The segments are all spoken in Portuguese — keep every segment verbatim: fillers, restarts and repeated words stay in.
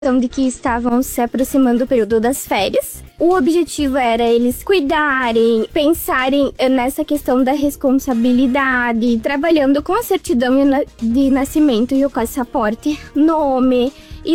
de que estavam se aproximando do período das férias. O objetivo era eles cuidarem, pensarem nessa questão da responsabilidade, trabalhando com a certidão de nascimento e o passaporte, nome,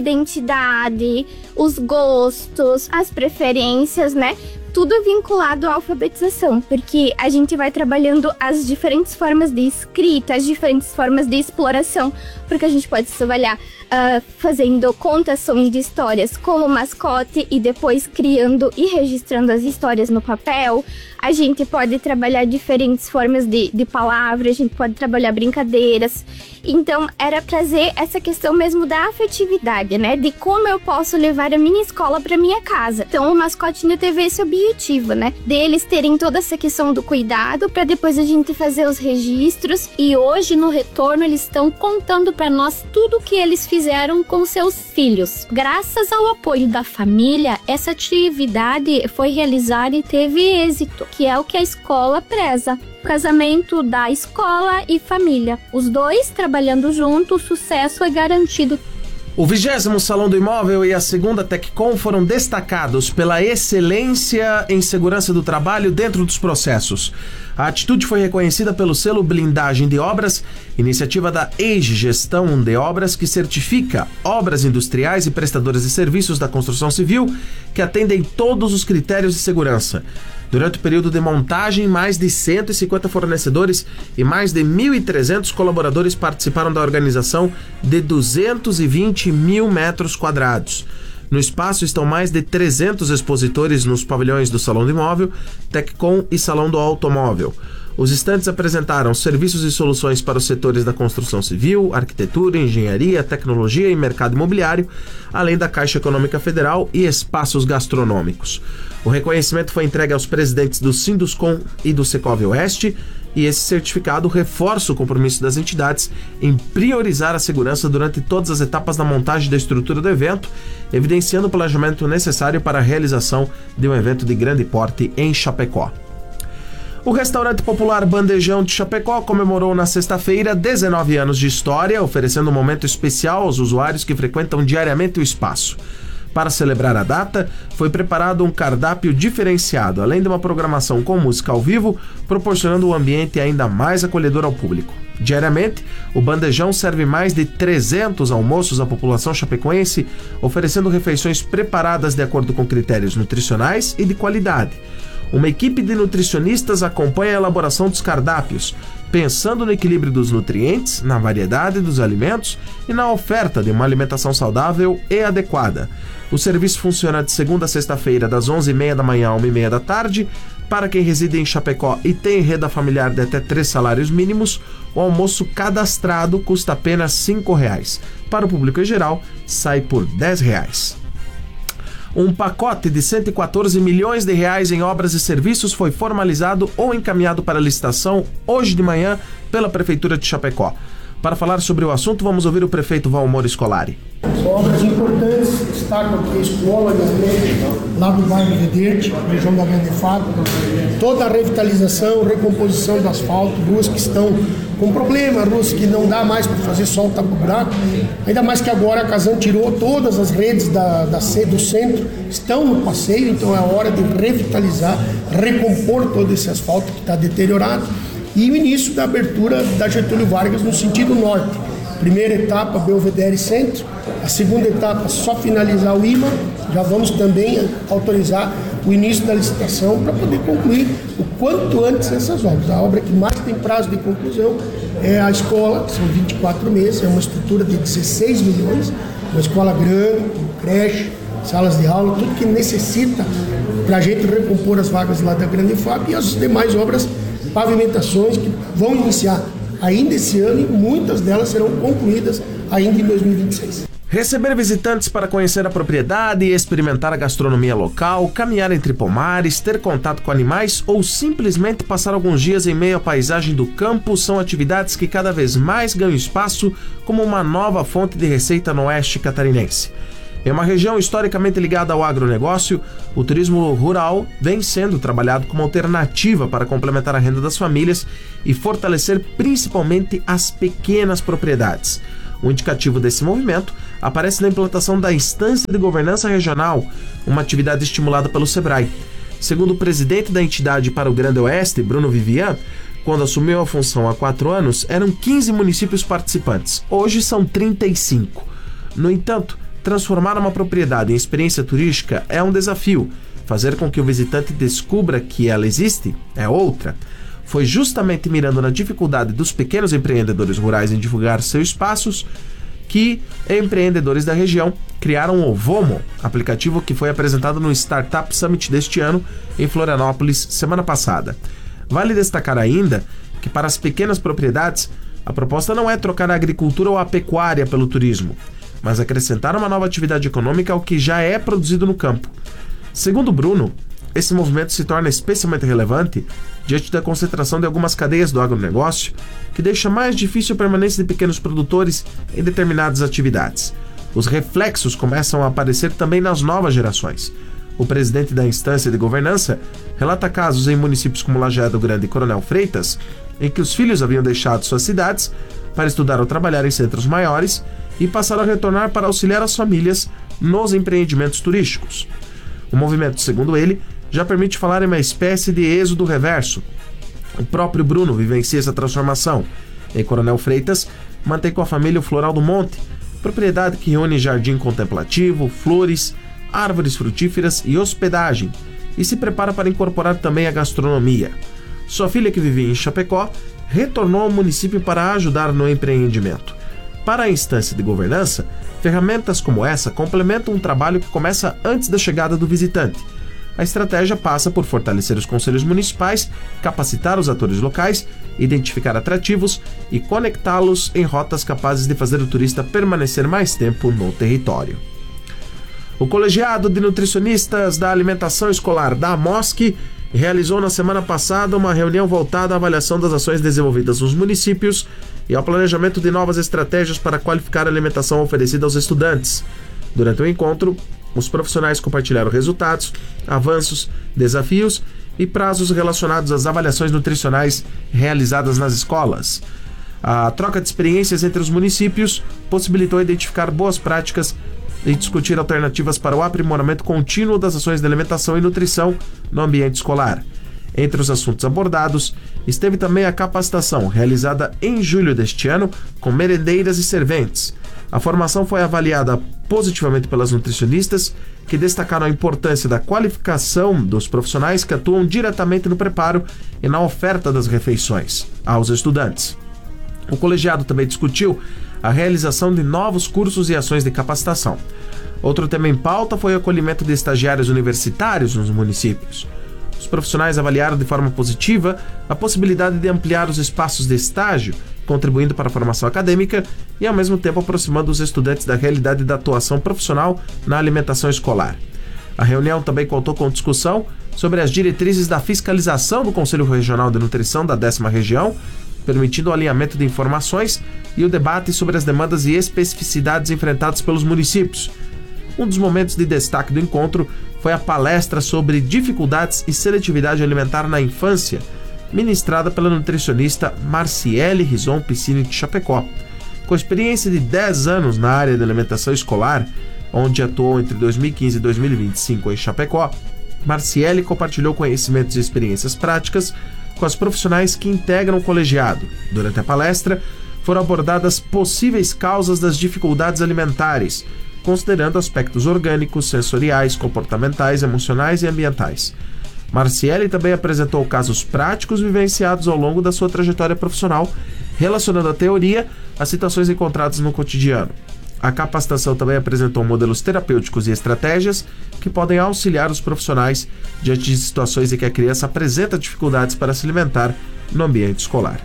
identidade, os gostos, as preferências, né? Tudo vinculado à alfabetização, porque a gente vai trabalhando as diferentes formas de escrita, as diferentes formas de exploração, porque a gente pode trabalhar uh, fazendo contações de histórias como mascote e depois criando e registrando as histórias no papel. A gente pode trabalhar diferentes formas de, de palavras, a gente pode trabalhar brincadeiras. Então, era trazer essa questão mesmo da afetividade, né? De como eu posso levar a minha escola para minha casa. Então, o mascotinho teve esse objetivo, né? Deles terem toda essa questão do cuidado para depois a gente fazer os registros. E hoje, no retorno, eles estão contando para nós tudo o que eles fizeram com seus filhos. Graças ao apoio da família, essa atividade foi realizada e teve êxito, que é o que a escola preza. O casamento da escola e família. Os dois trabalhando junto, o sucesso é garantido. O vigésimo Salão do Imóvel e a segunda TecCom foram destacados pela excelência em segurança do trabalho dentro dos processos. A atitude foi reconhecida pelo selo Blindagem de Obras, iniciativa da E G E Gestão de Obras, que certifica obras industriais e prestadoras de serviços da construção civil que atendem todos os critérios de segurança. Durante o período de montagem, mais de cento e cinquenta fornecedores e mais de mil e trezentos colaboradores participaram da organização de duzentos e vinte mil metros quadrados. No espaço estão mais de trezentos expositores nos pavilhões do Salão do Imóvel, TecCom e Salão do Automóvel. Os estandes apresentaram serviços e soluções para os setores da construção civil, arquitetura, engenharia, tecnologia e mercado imobiliário, além da Caixa Econômica Federal e espaços gastronômicos. O reconhecimento foi entregue aos presidentes do Sinduscom e do Secov Oeste, e esse certificado reforça o compromisso das entidades em priorizar a segurança durante todas as etapas da montagem da estrutura do evento, evidenciando o planejamento necessário para a realização de um evento de grande porte em Chapecó. O restaurante popular Bandejão de Chapecó comemorou na sexta-feira dezenove anos de história, oferecendo um momento especial aos usuários que frequentam diariamente o espaço. Para celebrar a data, foi preparado um cardápio diferenciado, além de uma programação com música ao vivo, proporcionando um ambiente ainda mais acolhedor ao público. Diariamente, o Bandejão serve mais de trezentos almoços à população chapecoense, oferecendo refeições preparadas de acordo com critérios nutricionais e de qualidade. Uma equipe de nutricionistas acompanha a elaboração dos cardápios, pensando no equilíbrio dos nutrientes, na variedade dos alimentos e na oferta de uma alimentação saudável e adequada. O serviço funciona de segunda a sexta-feira, das onze e meia da manhã a uma e meia da tarde. Para quem reside em Chapecó e tem renda familiar de até três salários mínimos, o almoço cadastrado custa apenas cinco reais. Para o público em geral, sai por dez reais. Um pacote de cento e quatorze milhões de reais em obras e serviços foi formalizado ou encaminhado para licitação hoje de manhã pela Prefeitura de Chapecó. Para falar sobre o assunto, vamos ouvir o prefeito Valmor Scolari. São obras importantes, destaco aqui a escola lá do bairro Vederte, região da Grande F A B, toda a revitalização, recomposição do asfalto, ruas que estão com problema, ruas que não dá mais para fazer só o tapa-buraco, ainda mais que agora a Casan tirou todas as redes da, da, do centro, estão no passeio, então é hora de revitalizar, recompor todo esse asfalto que está deteriorado, e o início da abertura da Getúlio Vargas no sentido norte. Primeira etapa, Belvedere Centro. A segunda etapa, só finalizar o I M A. Já vamos também autorizar o início da licitação para poder concluir o quanto antes essas obras. A obra que mais tem prazo de conclusão é a escola, que são vinte e quatro meses, é uma estrutura de dezesseis milhões, uma escola grande, com creche, salas de aula, tudo que necessita para a gente recompor as vagas lá da Grande F A B e as demais obras, pavimentações que vão iniciar ainda esse ano e muitas delas serão concluídas ainda em dois mil e vinte e seis. Receber visitantes para conhecer a propriedade e experimentar a gastronomia local, caminhar entre pomares, ter contato com animais ou simplesmente passar alguns dias em meio à paisagem do campo são atividades que cada vez mais ganham espaço como uma nova fonte de receita no oeste catarinense. Em uma região historicamente ligada ao agronegócio, o turismo rural vem sendo trabalhado como alternativa para complementar a renda das famílias e fortalecer principalmente as pequenas propriedades. O indicativo desse movimento, aparece na implantação da Instância de Governança Regional, uma atividade estimulada pelo SEBRAE. Segundo o presidente da entidade para o Grande Oeste, Bruno Vivian, quando assumiu a função há quatro anos, eram quinze municípios participantes. Hoje são trinta e cinco. No entanto, transformar uma propriedade em experiência turística é um desafio. Fazer com que o visitante descubra que ela existe é outra. Foi justamente mirando na dificuldade dos pequenos empreendedores rurais em divulgar seus espaços que empreendedores da região criaram o Vomo, aplicativo que foi apresentado no Startup Summit deste ano em Florianópolis semana passada. Vale destacar ainda que para as pequenas propriedades, a proposta não é trocar a agricultura ou a pecuária pelo turismo, mas acrescentar uma nova atividade econômica ao que já é produzido no campo. Segundo Bruno, esse movimento se torna especialmente relevante diante da concentração de algumas cadeias do agronegócio, que deixa mais difícil a permanência de pequenos produtores em determinadas atividades. Os reflexos começam a aparecer também nas novas gerações. O presidente da Instância de Governança relata casos em municípios como Lajeado Grande e Coronel Freitas, em que os filhos haviam deixado suas cidades para estudar ou trabalhar em centros maiores e passaram a retornar para auxiliar as famílias nos empreendimentos turísticos. O movimento, segundo ele, já permite falar em uma espécie de êxodo reverso. O próprio Bruno vivencia essa transformação. Em Coronel Freitas, mantém com a família o Floral do Monte, propriedade que reúne jardim contemplativo, flores, árvores frutíferas e hospedagem, e se prepara para incorporar também a gastronomia. Sua filha, que vivia em Chapecó, retornou ao município para ajudar no empreendimento. Para a Instância de Governança, ferramentas como essa complementam um trabalho que começa antes da chegada do visitante. A estratégia passa por fortalecer os conselhos municipais, capacitar os atores locais, identificar atrativos e conectá-los em rotas capazes de fazer o turista permanecer mais tempo no território. O Colegiado de Nutricionistas da Alimentação Escolar da AMOSC realizou na semana passada uma reunião voltada à avaliação das ações desenvolvidas nos municípios e ao planejamento de novas estratégias para qualificar a alimentação oferecida aos estudantes. Durante o encontro, os profissionais compartilharam resultados, avanços, desafios e prazos relacionados às avaliações nutricionais realizadas nas escolas. A troca de experiências entre os municípios possibilitou identificar boas práticas e discutir alternativas para o aprimoramento contínuo das ações de alimentação e nutrição no ambiente escolar. Entre os assuntos abordados, esteve também a capacitação, realizada em julho deste ano, com merendeiras e serventes. A formação foi avaliada positivamente pelas nutricionistas, que destacaram a importância da qualificação dos profissionais que atuam diretamente no preparo e na oferta das refeições aos estudantes. O colegiado também discutiu a realização de novos cursos e ações de capacitação. Outro tema em pauta foi o acolhimento de estagiários universitários nos municípios. Os profissionais avaliaram de forma positiva a possibilidade de ampliar os espaços de estágio, contribuindo para a formação acadêmica e, ao mesmo tempo, aproximando os estudantes da realidade da atuação profissional na alimentação escolar. A reunião também contou com discussão sobre as diretrizes da fiscalização do Conselho Regional de Nutrição da décima Região, permitindo o alinhamento de informações e o debate sobre as demandas e especificidades enfrentadas pelos municípios. Um dos momentos de destaque do encontro foi a palestra sobre dificuldades e seletividade alimentar na infância, ministrada pela nutricionista Marciele Rison Piscine de Chapecó. Com experiência de dez anos na área de alimentação escolar, onde atuou entre dois mil e quinze e dois mil e vinte e cinco em Chapecó, Marciele compartilhou conhecimentos e experiências práticas com as profissionais que integram o colegiado. Durante a palestra, foram abordadas possíveis causas das dificuldades alimentares, considerando aspectos orgânicos, sensoriais, comportamentais, emocionais e ambientais. Marciele também apresentou casos práticos vivenciados ao longo da sua trajetória profissional, relacionando a teoria às situações encontradas no cotidiano. A capacitação também apresentou modelos terapêuticos e estratégias que podem auxiliar os profissionais diante de situações em que a criança apresenta dificuldades para se alimentar no ambiente escolar.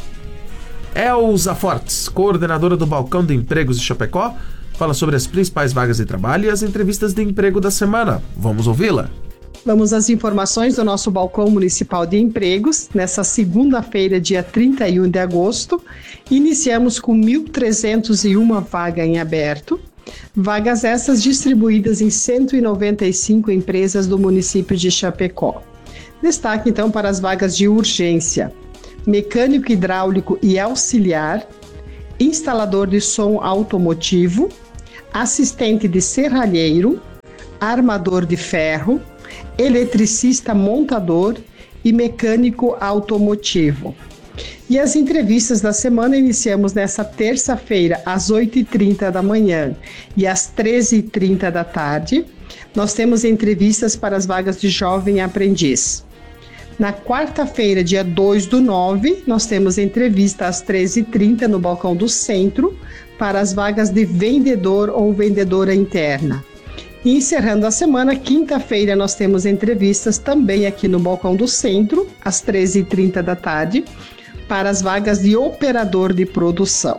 Elza Fortes, coordenadora do Balcão de Empregos de Chapecó, fala sobre as principais vagas de trabalho e as entrevistas de emprego da semana. Vamos ouvi-la? Vamos às informações do nosso Balcão Municipal de Empregos. Nessa segunda-feira, dia trinta e um de agosto, iniciamos com mil trezentos e uma vagas em aberto. Vagas essas distribuídas em cento e noventa e cinco empresas do município de Chapecó. Destaque, então, para as vagas de urgência: mecânico hidráulico e auxiliar, instalador de som automotivo, assistente de serralheiro, armador de ferro, eletricista montador e mecânico automotivo. E as entrevistas da semana iniciamos nessa terça-feira, às oito e trinta da manhã e às treze e trinta da tarde. Nós temos entrevistas para as vagas de jovem aprendiz. Na quarta-feira, dia dois do nove, nós temos entrevista às treze e trinta no balcão do centro para as vagas de vendedor ou vendedora interna. E encerrando a semana, quinta-feira, nós temos entrevistas também aqui no balcão do centro, às treze e trinta da tarde, para as vagas de operador de produção.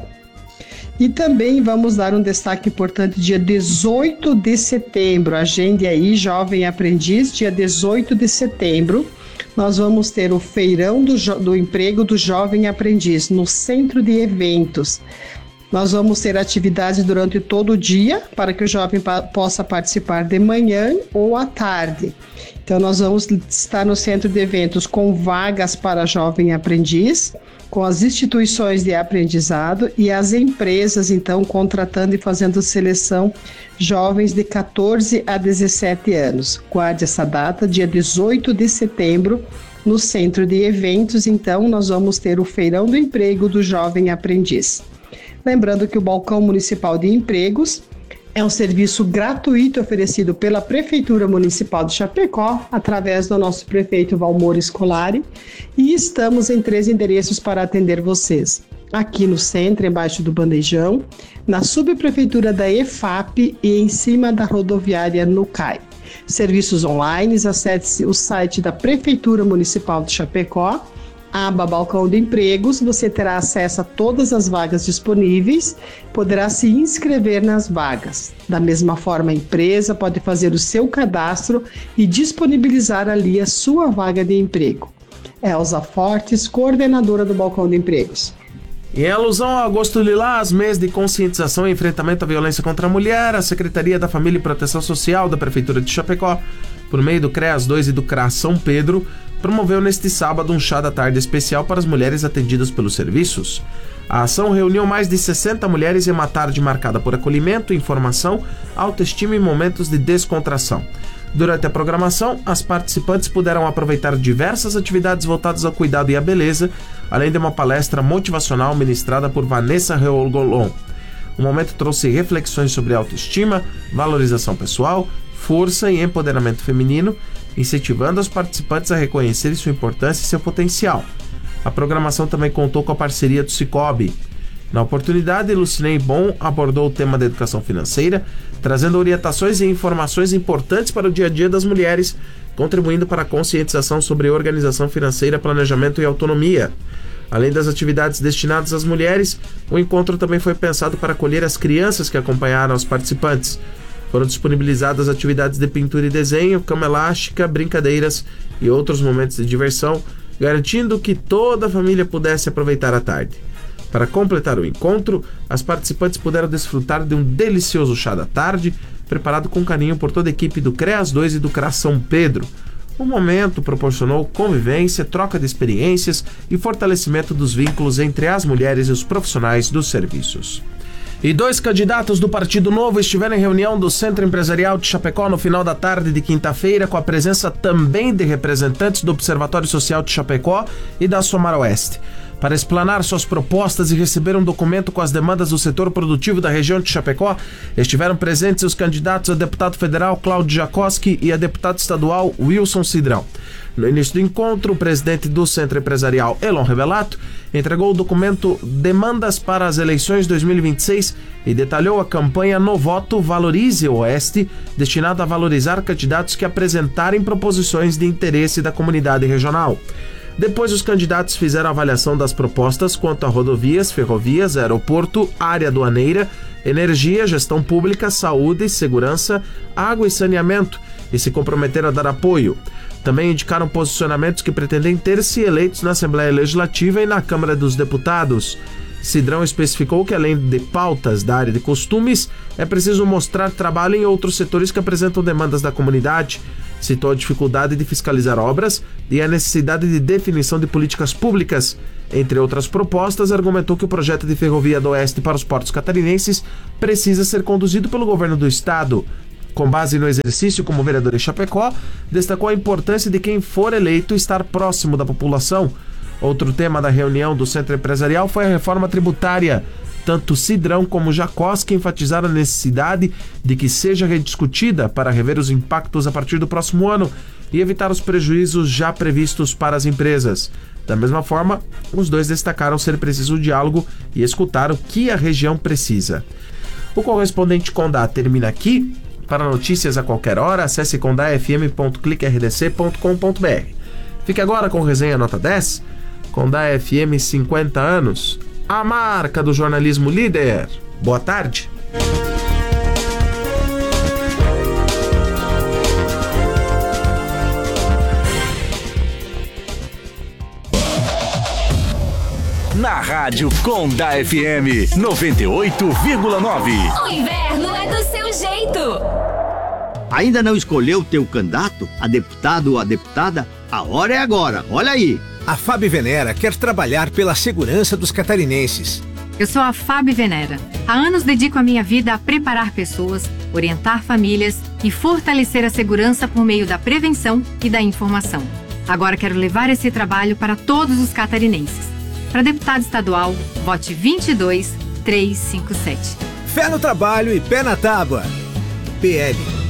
E também vamos dar um destaque importante dia dezoito de setembro, agende aí, jovem aprendiz, dia dezoito de setembro, nós vamos ter o feirão do, do emprego do jovem aprendiz no centro de eventos. Nós vamos ter atividades durante todo o dia para que o jovem pa- possa participar de manhã ou à tarde. Então, nós vamos estar no centro de eventos com vagas para jovem aprendiz, com as instituições de aprendizado e as empresas, então, contratando e fazendo seleção jovens de catorze a dezessete anos. Guarde essa data, dia dezoito de setembro, no centro de eventos. Então, nós vamos ter o feirão do emprego do jovem aprendiz. Lembrando que o Balcão Municipal de Empregos é um serviço gratuito oferecido pela Prefeitura Municipal de Chapecó, através do nosso prefeito Valmor Scolari, e estamos em três endereços para atender vocês. Aqui no centro, embaixo do Bandejão, na subprefeitura da E F A P e em cima da rodoviária no C A I. Serviços online, acesse o site da Prefeitura Municipal de Chapecó, aba Balcão de Empregos, você terá acesso a todas as vagas disponíveis, poderá se inscrever nas vagas. Da mesma forma, a empresa pode fazer o seu cadastro e disponibilizar ali a sua vaga de emprego. Elza Fortes, coordenadora do Balcão de Empregos. Em alusão ao Agosto Lilás, mês de conscientização e enfrentamento à violência contra a mulher, a Secretaria da Família e Proteção Social da Prefeitura de Chapecó, por meio do CREAS dois e do CRAS São Pedro, promoveu neste sábado um chá da tarde especial para as mulheres atendidas pelos serviços. A ação reuniu mais de sessenta mulheres em uma tarde marcada por acolhimento, informação, autoestima e momentos de descontração. Durante a programação, as participantes puderam aproveitar diversas atividades voltadas ao cuidado e à beleza, além de uma palestra motivacional ministrada por Vanessa Reolgolon. O momento trouxe reflexões sobre autoestima, valorização pessoal, força e empoderamento feminino, incentivando os participantes a reconhecerem sua importância e seu potencial. A programação também contou com a parceria do Cicobi. Na oportunidade, Lucinei Bon abordou o tema da educação financeira, trazendo orientações e informações importantes para o dia a dia das mulheres, contribuindo para a conscientização sobre organização financeira, planejamento e autonomia. Além das atividades destinadas às mulheres, o encontro também foi pensado para acolher as crianças que acompanharam os participantes. Foram disponibilizadas atividades de pintura e desenho, cama elástica, brincadeiras e outros momentos de diversão, garantindo que toda a família pudesse aproveitar a tarde. Para completar o encontro, as participantes puderam desfrutar de um delicioso chá da tarde, preparado com carinho por toda a equipe do CREAS dois e do CRAS São Pedro. O momento proporcionou convivência, troca de experiências e fortalecimento dos vínculos entre as mulheres e os profissionais dos serviços. E dois candidatos do Partido Novo estiveram em reunião do Centro Empresarial de Chapecó no final da tarde de quinta-feira, com a presença também de representantes do Observatório Social de Chapecó e da Somar Oeste. Para explanar suas propostas e receber um documento com as demandas do setor produtivo da região de Chapecó, estiveram presentes os candidatos a deputado federal Cláudio Jacoski e a deputado estadual Wilson Cidrão. No início do encontro, o presidente do Centro Empresarial, Elon Revelato, entregou o documento Demandas para as Eleições dois mil e vinte e seis e detalhou a campanha No Voto Valorize o Oeste, destinada a valorizar candidatos que apresentarem proposições de interesse da comunidade regional. Depois, os candidatos fizeram a avaliação das propostas quanto a rodovias, ferrovias, aeroporto, área aduaneira, energia, gestão pública, saúde, segurança, água e saneamento e se comprometeram a dar apoio. Também indicaram posicionamentos que pretendem ter se eleitos na Assembleia Legislativa e na Câmara dos Deputados. Cidrão especificou que, além de pautas da área de costumes, é preciso mostrar trabalho em outros setores que apresentam demandas da comunidade. Citou a dificuldade de fiscalizar obras e a necessidade de definição de políticas públicas. Entre outras propostas, argumentou que o projeto de ferrovia do Oeste para os portos catarinenses precisa ser conduzido pelo governo do estado. Com base no exercício como vereador em Chapecó, destacou a importância de quem for eleito estar próximo da população. Outro tema da reunião do Centro Empresarial foi a reforma tributária. Tanto Cidrão como Jacosca enfatizaram a necessidade de que seja rediscutida para rever os impactos a partir do próximo ano e evitar os prejuízos já previstos para as empresas. Da mesma forma, os dois destacaram ser preciso o diálogo e escutar o que a região precisa. O correspondente Condá termina aqui. Para notícias a qualquer hora, acesse condá f m ponto clique r d c ponto com ponto b r. Fique agora com resenha nota dez. Condá F M cinquenta anos. A marca do jornalismo líder. Boa tarde. Na Rádio Condá F M noventa e oito vírgula nove. O inverno é do seu jeito. Ainda não escolheu o teu candidato, a deputado ou a deputada? A hora é agora, olha aí. A Fabi Venera quer trabalhar pela segurança dos catarinenses. Eu sou a Fabi Venera. Há anos dedico a minha vida a preparar pessoas, orientar famílias e fortalecer a segurança por meio da prevenção e da informação. Agora quero levar esse trabalho para todos os catarinenses. Para deputado estadual, vote vinte e dois, trezentos e cinquenta e sete. Fé no trabalho e pé na tábua. P L